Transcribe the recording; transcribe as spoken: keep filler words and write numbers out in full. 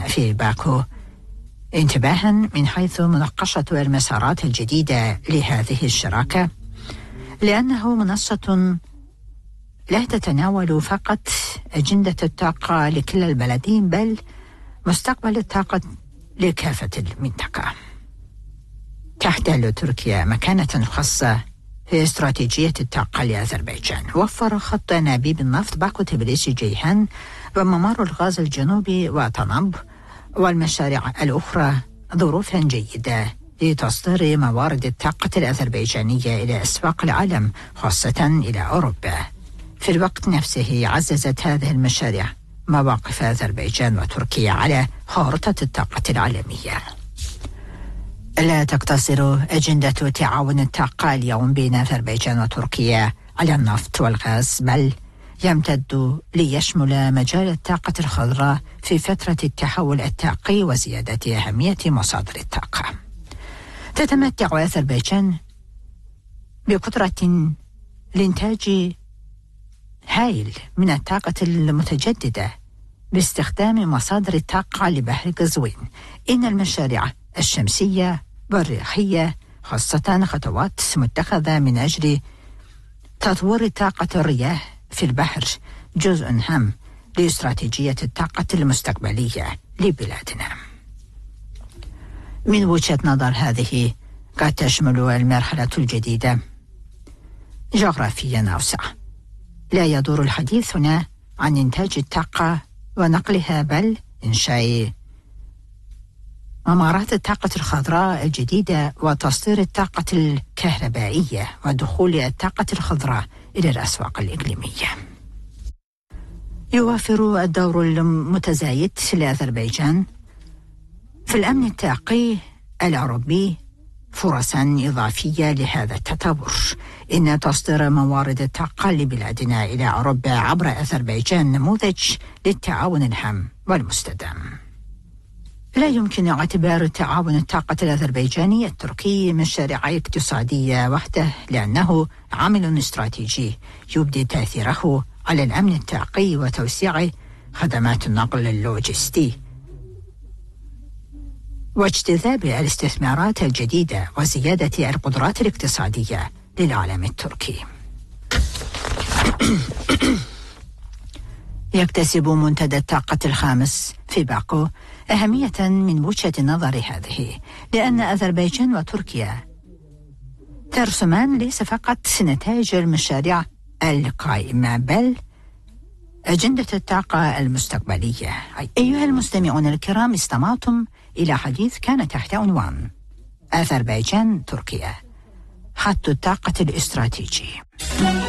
في باكو، انتباها من حيث مناقشة المسارات الجديدة لهذه الشراكة، لأنه منصة لا تتناول فقط أجندة الطاقة لكلا البلدين، بل مستقبل الطاقة لكافة المنطقة. تحتل تركيا مكانة خاصة في استراتيجية الطاقة لأذربيجان. وفر خط أنابيب النفط باكو تبريز جيهان وممر الغاز الجنوبي وطنب والمشاريع الأخرى ظروفا جيدة لتصدير موارد الطاقة الأذربيجانية إلى أسواق العالم، خاصة إلى أوروبا. في الوقت نفسه عززت هذه المشاريع مواقف أذربيجان وتركيا على خارطة الطاقة العالمية. لا تقتصر أجندة تعاون الطاقة اليوم بين أذربيجان وتركيا على النفط والغاز، بل يمتد ليشمل مجال الطاقة الخضراء في فترة التحول الطاقي وزيادة أهمية مصادر الطاقة. تتمتع أذربيجان بقدرة لإنتاج هائل من الطاقة المتجددة باستخدام مصادر الطاقة لبحر قزوين. إن المشاريع الشمسية والرياحية خاصة خطوات متخذة من أجل تطوير طاقة الرياح في البحر جزء هام لاستراتيجية الطاقة المستقبلية لبلادنا. من وجهة نظر هذه قد تشمل المرحلة الجديدة جغرافيا أوسع. لا يدور الحديث هنا عن إنتاج الطاقة ونقلها، بل إنشاء ممارات الطاقة الخضراء الجديدة وتصدير الطاقة الكهربائية ودخول الطاقة الخضراء إلى الأسواق الإقليمية. يوفر الدور المتزايد لأذربيجان في الأمن الطاقي الأوروبي فرصاً إضافية لهذا التطور. إن تصدير موارد الطاقة لبلادنا إلى أوروبا عبر أذربيجان نموذج للتعاون الهام والمستدام. لا يمكن اعتبار تعاون الطاقة الأذربيجاني التركي مشاريع اقتصادية وحده، لأنه عامل استراتيجي يبدي تأثيره على الأمن الطاقي وتوسيع خدمات النقل اللوجستي واجتذاب الاستثمارات الجديدة وزيادة القدرات الاقتصادية للعالم التركي. يكتسب منتدى الطاقة الخامس في باكو أهمية من وجهة نظر هذه، لأن أذربيجان وتركيا ترسمان ليس فقط نتائج المشاريع القائمة، بل أجندة الطاقة المستقبلية. أيها المستمعون الكرام، استمعتم إلى حديث كان تحت عنوان أذربيجان تركيا خط الطاقة الاستراتيجي.